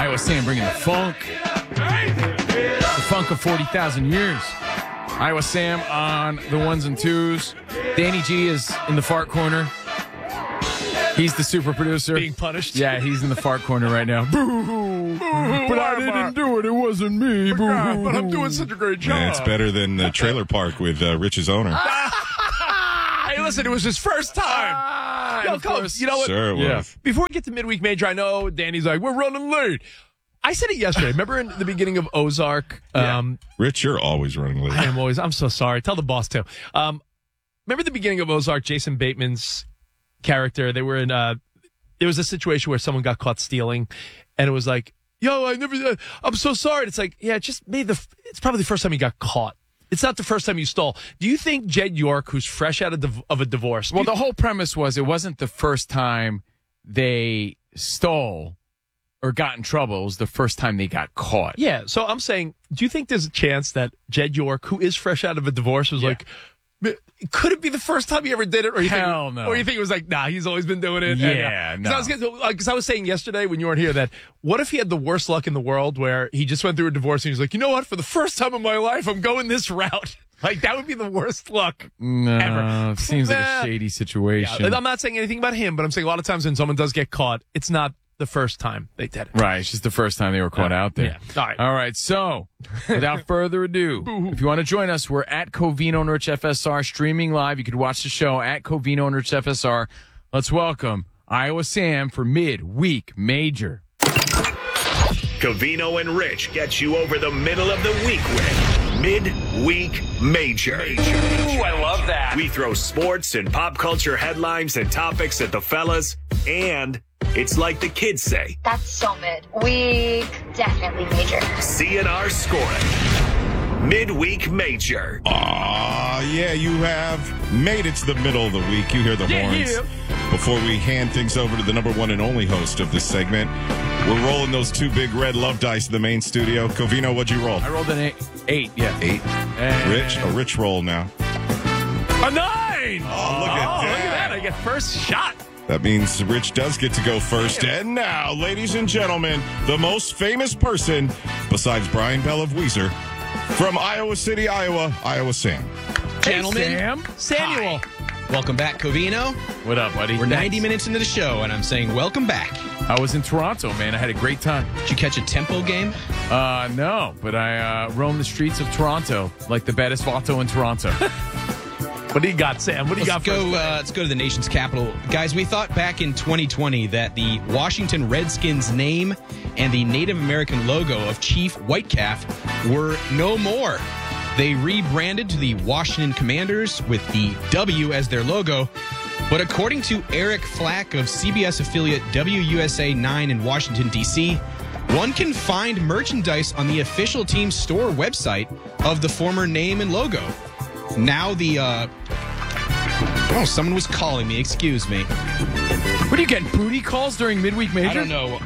Iowa Sam bringing the funk. The funk of 40,000 years. Iowa Sam on the ones and twos. Danny G is in the fart corner. He's the super producer. Being punished? Yeah, he's in the fart corner right now. Boo-hoo. But I didn't do it. It wasn't me. But I'm doing such a great job. Yeah, it's better than the trailer park with Rich's owner. Hey, listen, it was his first time. Yo, Coach, you know what? Sure it was. Before we get to midweek major, I know Danny's like, we're running late. I said it yesterday. Remember in the beginning of Ozark? Rich, you're always running late. I'm so sorry. Tell the boss too. Remember the beginning of Ozark, Jason Bateman's character? They were in, there was a situation where someone got caught stealing, and it was like, yo, I'm so sorry. It's like, yeah, it's probably the first time you got caught. It's not the first time you stole. Do you think Jed York, who's fresh out of a divorce? Well, the whole premise was it wasn't the first time they stole or got in trouble. It was the first time they got caught. Yeah, so I'm saying, do you think there's a chance that Jed York, who is fresh out of a divorce, was like, could it be the first time he ever did it? Or Hell no. Or you think it was like, nah, he's always been doing it? Yeah, no. Because I was saying yesterday when you weren't here that what if he had the worst luck in the world where he just went through a divorce and he's like, you know what? For the first time in my life, I'm going this route. Like, that would be the worst luck ever. It seems like a shady situation. Yeah, I'm not saying anything about him, but I'm saying a lot of times when someone does get caught, it's not the first time they did it. Right, it's just the first time they were caught out there. Yeah. All right, so without further ado, if you want to join us, we're at Covino and Rich FSR streaming live. You could watch the show at Covino and Rich FSR. Let's welcome Iowa Sam for Midweek Major. Covino and Rich get you over the middle of the week with Midweek Major. Ooh, I love that. We throw sports and pop culture headlines and topics at the fellas, and it's like the kids say. That's so mid. We definitely major. CNR scoring. Midweek Major. Yeah, you have made it to the middle of the week. You hear the horns. Yeah. Before we hand things over to the number one and only host of this segment, we're rolling those two big red love dice in the main studio. Covino, what'd you roll? I rolled an 8. Yeah. 8. Rich, a rich roll now. A 9! Oh, look at that. I get first shot. That means Rich does get to go first. And now, ladies and gentlemen, the most famous person, besides Brian Bell of Weezer, from Iowa City, Iowa, Iowa Sam. Gentlemen, Sam. Samuel. welcome back, Covino. What up, buddy? We're 90 minutes into the show, and I'm saying welcome back. I was in Toronto, man. I had a great time. Did you catch a Tempo game? No, but I roamed the streets of Toronto like the baddest vato in Toronto. What do you got, Sam? What do you got for us? Let's go to the nation's capital. Guys, we thought back in 2020 that the Washington Redskins name and the Native American logo of Chief Whitecalf were no more. They rebranded to the Washington Commanders with the W as their logo. But according to Eric Flack of CBS affiliate WUSA 9 in Washington, D.C., one can find merchandise on the official team store website of the former name and logo. Now someone was calling me. Excuse me. What are you getting, booty calls during Midweek Major? I don't know.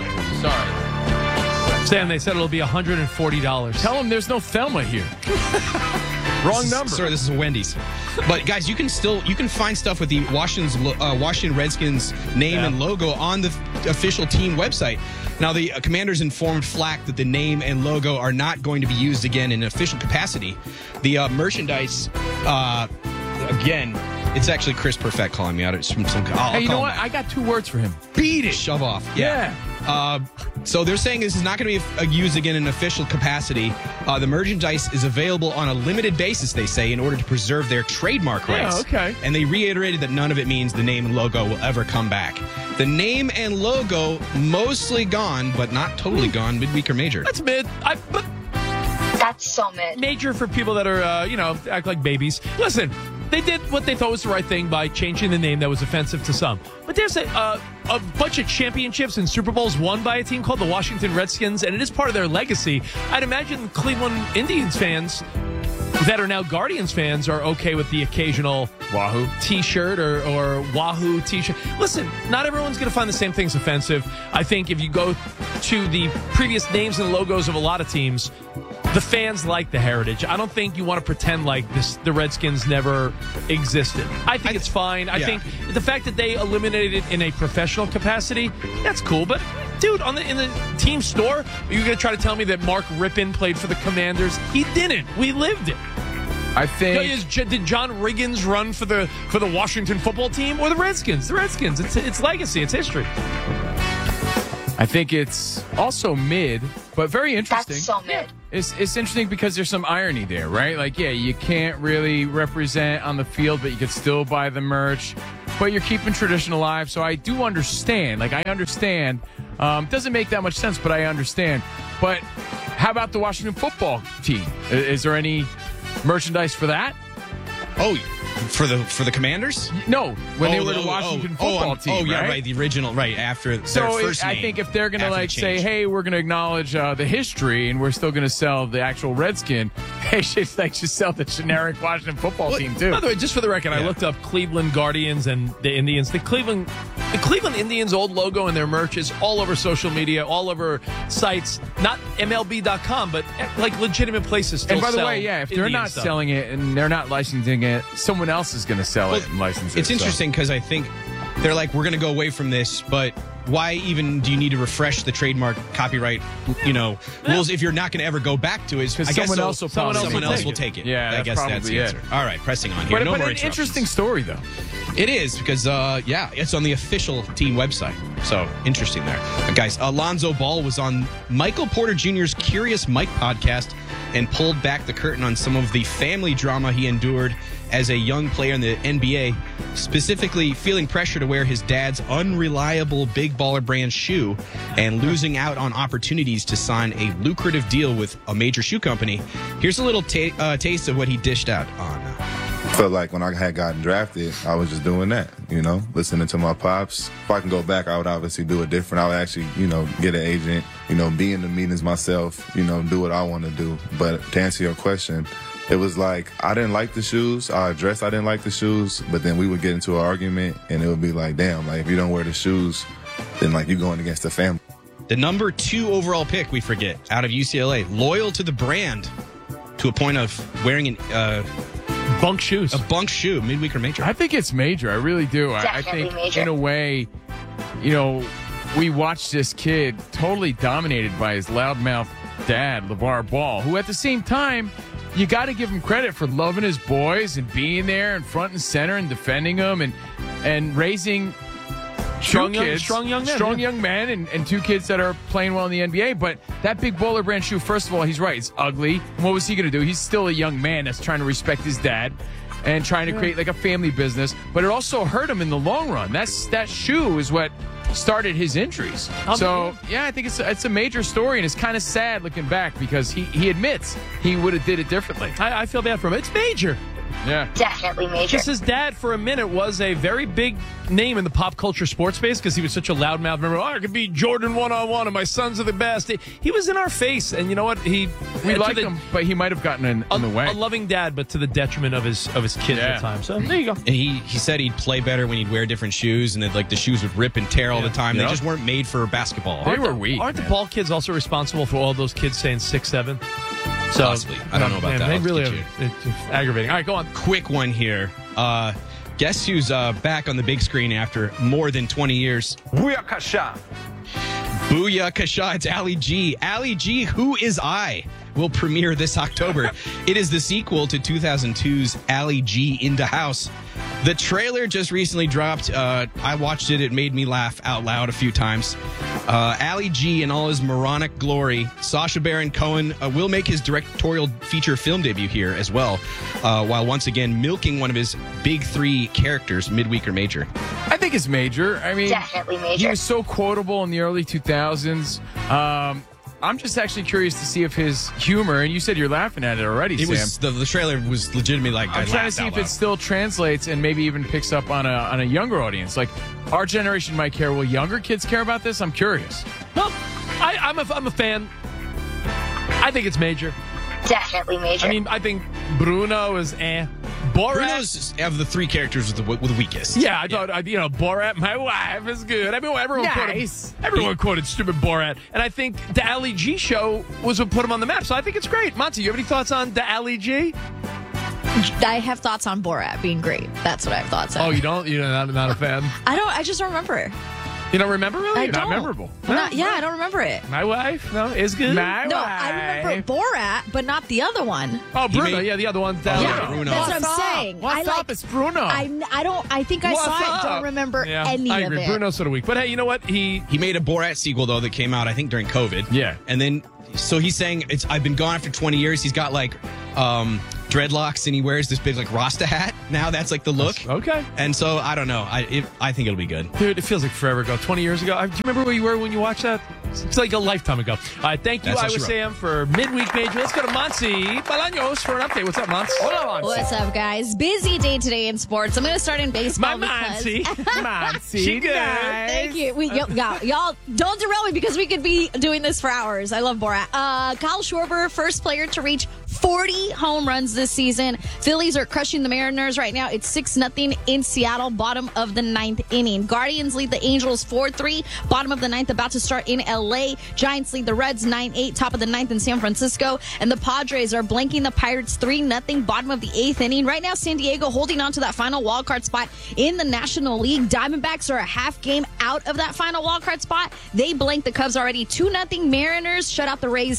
Sorry. Sam, they said it'll be $140. Tell them there's no Thelma here. Wrong number. Sorry, this is Wendy's. But guys, you can find stuff with the Washington Redskins name and logo on the official team website. Now, the Commanders informed Flack that the name and logo are not going to be used again in an official capacity. The merchandise, again, it's actually Chris Perfett calling me out. It's from some. Hey, you know what? I got 2 words for him. Beat it. Shove off. Yeah. So they're saying this is not going to be used again in an official capacity. The merchandise is available on a limited basis, they say, in order to preserve their trademark rights. Oh, okay. And they reiterated that none of it means the name and logo will ever come back. The name and logo mostly gone, but not totally gone, midweek or major. That's mid. But That's so mid. major for people that are, act like babies. Listen, they did what they thought was the right thing by changing the name that was offensive to some. But there's a bunch of championships and Super Bowls won by a team called the Washington Redskins, and it is part of their legacy. I'd imagine Cleveland Indians fans that are now Guardians fans are okay with the occasional Wahoo T-shirt or Wahoo T-shirt. Listen, not everyone's going to find the same things offensive. I think if you go to the previous names and logos of a lot of teams, the fans like the heritage. I don't think you want to pretend like the Redskins never existed. I think it's fine. I think the fact that they eliminated it in a professional capacity, that's cool. But Dude, in the team store, are you going to try to tell me that Mark Rippon played for the Commanders? He didn't. We lived it. I think. Did John Riggins run for the Washington football team or the Redskins? The Redskins. It's legacy. It's history. I think it's also mid, but very interesting. That's so mid. It's interesting because there's some irony there, right? Like, yeah, you can't really represent on the field, but you could still buy the merch. But you're keeping tradition alive, so I do understand. Like, I understand. Doesn't make that much sense, but I understand. But how about the Washington football team? Is there any merchandise for that? Oh, for the Commanders? No, when they were the Washington football team. Oh, yeah, right? The original, right, after their So first name. I think if they're going to like say, change. hey, we're going to acknowledge the history and we're still going to sell the actual Redskin, they should sell the generic Washington football team too. By the way, just for the record, I looked up Cleveland Guardians and the Indians. The Cleveland Indians old logo and their merch is all over social media, all over sites, not MLB.com, but like legitimate places still And by the sell way, yeah, if they're Indian not stuff. selling it and they're not licensing it, someone else is going to sell it and license it. It's interesting because I think they're like, we're going to go away from this, but why even do you need to refresh the trademark copyright, rules if you're not going to ever go back to it? I guess someone else will probably someone take else it. will take it. Yeah, I guess that's probably the answer. All right, pressing on here. But, no but more an interruptions. interesting story, though. It is because, it's on the official team website. So interesting there. Guys, Alonzo Ball was on Michael Porter Jr.'s Curious Mike podcast and pulled back the curtain on some of the family drama he endured as a young player in the NBA, specifically feeling pressure to wear his dad's unreliable Big Baller brand shoe and losing out on opportunities to sign a lucrative deal with a major shoe company. Here's a little taste of what he dished out on. Felt like when I had gotten drafted, I was just doing that, listening to my pops. If I can go back, I would obviously do it different. I would actually, get an agent, be in the meetings myself, do what I want to do. But to answer your question, it was like I didn't like the shoes. I didn't like the shoes, but then we would get into an argument and it would be like, damn, like if you don't wear the shoes, then like you're going against the family. The number 2 overall pick, we forget, out of UCLA, loyal to the brand to a point of wearing bunk shoes. a bunk shoe, midweek or major. I think it's major. I really do. I Definitely think, major. in a way, we watched this kid totally dominated by his loudmouth dad, LeVar Ball, who at the same time, you got to give him credit for loving his boys and being there and front and center and defending them and raising Strong young men and 2 kids that are playing well in the NBA. But that Big Baller brand shoe, first of all, he's right. It's ugly. What was he going to do? He's still a young man that's trying to respect his dad and trying to create like a family business. But it also hurt him in the long run. That shoe is what started his injuries. So, yeah, I think it's a major story, and it's kind of sad looking back because he admits he would have did it differently. I feel bad for him. It's major. Yeah. Definitely major. Because his dad, for a minute, was a very big name in the pop culture sports space because he was such a loudmouth. Remember, I could beat Jordan one-on-one, and my sons are the best. He was in our face, and you know what? We like him, but he might have gotten in the way. A loving dad, but to the detriment of his kids at the time. So there you go. And he said he'd play better when he'd wear different shoes, and that like the shoes would rip and tear all the time. They just weren't made for basketball. They were weak. Aren't the Ball kids also responsible for all those kids saying 6'7"? So, Possibly. I don't know about that. They I'll really get are it's aggravating. All right, go on. Quick one here. Guess who's back on the big screen after more than 20 years? Booyakasha. Booyakasha. It's Ali G. Ali G, Who Is I? Will premiere this October. It is the sequel to 2002's Ali G in the House. The trailer just recently dropped. I watched it. It made me laugh out loud a few times. Ali G in all his moronic glory. Sacha Baron Cohen will make his directorial feature film debut here as well, while once again milking one of his big 3 characters, midweek or major. I think it's major. I mean, Definitely major. he was so quotable in the early 2000s. I'm just actually curious to see if his humor, and you said you're laughing at it already, It Sam. was the trailer was legitimately like I'm trying to see if it still translates and maybe even picks up on a younger audience. Like, our generation might care. Will younger kids care about this? I'm curious. Well, I'm a fan. I think it's major. Definitely major. I mean, I think Bruno is Borat. Bruno's of the 3 characters with the weakest. Yeah, I thought, Borat, my wife is good. I mean, everyone quoted stupid Borat. And I think the Ali G show was what put him on the map. So I think it's great. Monty, you have any thoughts on the Ali G? I have thoughts on Borat being great. That's what I have thoughts on. Oh, you don't? You're not a fan? I just don't remember. You don't remember really? I You're not don't. memorable. I don't remember it. My wife? No, is good. No, I remember Borat, but not the other one. Oh, Bruno. made- Yeah, the other one. Yeah, Bruno. that's what What's I'm up? saying. What's up? It's Bruno. I think I What's saw it. up? Don't remember any I of agree. it. Bruno's sort of weak. But hey, you know what? He made a Borat sequel though that came out I think during COVID. Yeah. And then so he's saying I've been gone after 20 years. He's got like dreadlocks and he wears this big like Rasta hat. Now that's like the look. Okay. And so I don't know. I think it'll be good. Dude, it feels like forever ago. 20 years ago. Do you remember where you were when you watched that? It's like a lifetime ago. All right, thank you, That's how Iowa she wrote. Sam, for Midweek Major. Let's go to Monty Bolaños for an update. What's up, Monty? Hola, Monty. What's up, guys? Busy day today in sports. I'm going to start in baseball. My because- Monty. She good. Thank you. Y'all don't derail me because we could be doing this for hours. I love Borat. Kyle Schwarber, first player to reach 40 home runs this season. Phillies are crushing the Mariners right now. It's 6-0 in Seattle, bottom of the 9th inning. Guardians lead the Angels 4-3, bottom of the 9th, about to start in LA. Giants lead the Reds 9-8, top of the 9th in San Francisco. And the Padres are blanking the Pirates 3-0, bottom of the 8th inning. Right now, San Diego holding on to that final wildcard spot in the National League. Diamondbacks are a half game out of that final wildcard spot. They blanked the Cubs already 2-0. Mariners shut out the Rays.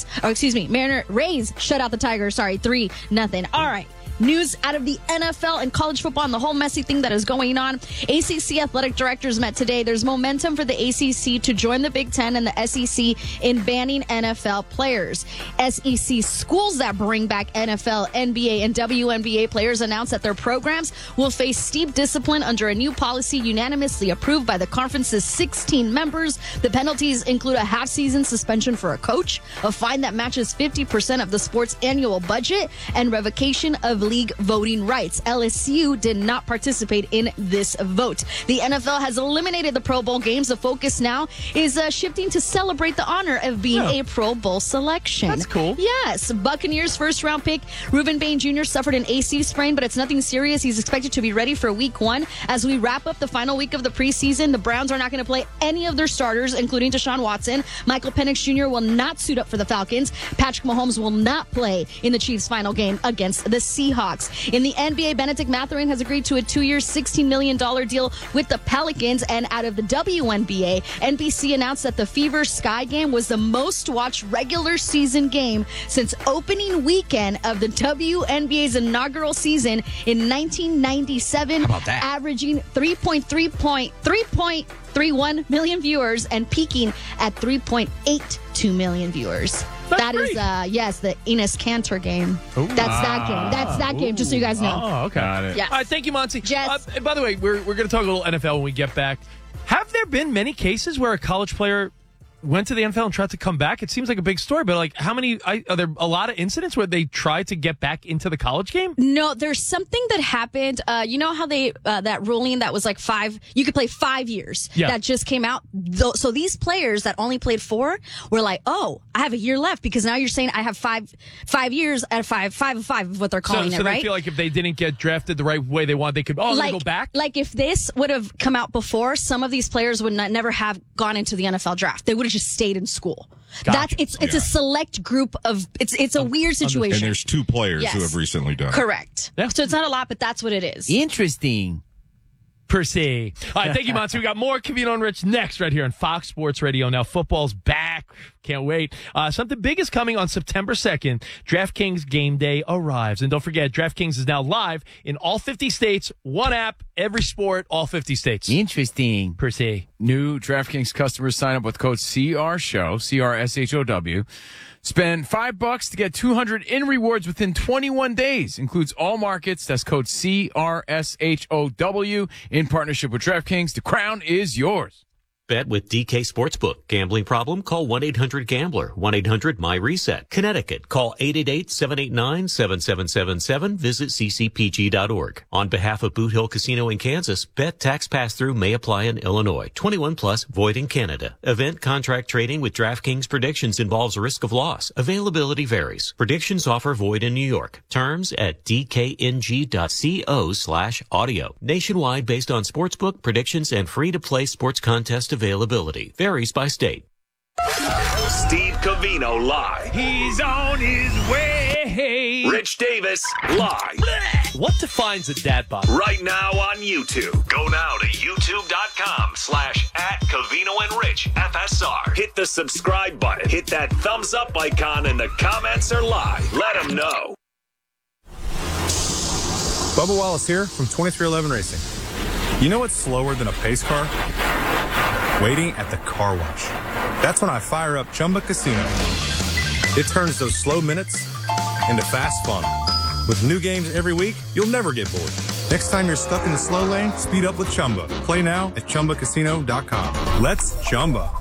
Rays shut out the Tigers. Sorry, 3-0. All right. News out of the NFL and college football and the whole messy thing that is going on. ACC athletic directors met today. There's momentum for the ACC to join the Big Ten and the SEC in banning NFL players. SEC schools that bring back NFL, NBA, and WNBA players announced that their programs will face steep discipline under a new policy unanimously approved by the conference's 16 members. The penalties include a half-season suspension for a coach, a fine that matches 50% of the sport's annual budget, and revocation of league voting rights. LSU did not participate in this vote. The NFL has eliminated the Pro Bowl games. The focus now is shifting to celebrate the honor of being a Pro Bowl selection. That's cool. Yes. Buccaneers first round pick Reuben Bain Jr. suffered an AC sprain, but it's nothing serious. He's expected to be ready for week 1. As we wrap up the final week of the preseason, the Browns are not going to play any of their starters, including Deshaun Watson. Michael Penix Jr. will not suit up for the Falcons. Patrick Mahomes will not play in the Chiefs' final game against the Seahawks. In the NBA, Benedict Mathurin has agreed to a 2-year, $16 million deal with the Pelicans. And out of the WNBA, NBC announced that the Fever Sky game was the most watched regular season game since opening weekend of the WNBA's inaugural season in 1997, How about that? averaging 3.31 million viewers and peaking at 3.82 million viewers. That is, yes, the Enes Kanter game. That's that game. That's that game, just so you guys know. Oh, okay. Got it. Yes. All right, thank you, Monty. Jets. And by the way, we're going to talk a little NFL when we get back. Have there been many cases where a college player went to the NFL and tried to come back? It seems like a big story, but like, how many? Are there a lot of incidents where they tried to get back into the college game? No, there's something that happened. You know how they that ruling that was like 5, you could play 5 years. Yeah. That just came out. So these players that only played 4 were like, oh, I have a year left because now you're saying I have 5 years at 5 of what they're calling so it, they right? feel like if they didn't get drafted the right way they want, they could they go back. Like if this would have come out before, some of these players would never have gone into the NFL draft. They would have just stayed in school. Gotcha. It's a select group of it's a weird situation. And there's 2 players Yes. who have recently done it. Correct. Yeah. So it's not a lot, but that's what it is. Interesting. Per se. All right, thank you, Monty. We got more Covino and Rich next right here on Fox Sports Radio. Now, football's back. Can't wait. Something big is coming on September 2nd. DraftKings Game Day arrives. And don't forget, DraftKings is now live in all 50 states. One app, every sport, all 50 states. Interesting. Per se. New DraftKings customers sign up with code CRSHOW, CRSHOW. Spend $5 to get $200 in rewards within 21 days. Includes all markets. That's code CRSHOW in partnership with DraftKings. The crown is yours. Bet with DK Sportsbook. Gambling problem? Call 1-800-GAMBLER. 1-800-MY-RESET. Connecticut. Call 888-789-7777. Visit ccpg.org. On behalf of Boot Hill Casino in Kansas, bet tax pass-through may apply in Illinois. 21 plus, void in Canada. Event contract trading with DraftKings predictions involves risk of loss. Availability varies. Predictions offer void in New York. Terms at dkng.co/audio. Nationwide based on sportsbook predictions and free-to-play sports contest availability. Varies by state. Steve Covino live. He's on his way. Rich Davis live. What defines a dad bod? Right now on YouTube. Go now to youtube.com/@CovinoandRichFSR. Hit the subscribe button. Hit that thumbs up icon and the comments are live. Let them know. Bubba Wallace here from 2311 Racing. You know what's slower than a pace car? Waiting at the car wash. That's when I fire up Chumba Casino. It turns those slow minutes into fast fun. With new games every week, you'll never get bored. Next time you're stuck in the slow lane, speed up with Chumba. Play now at ChumbaCasino.com. Let's Chumba.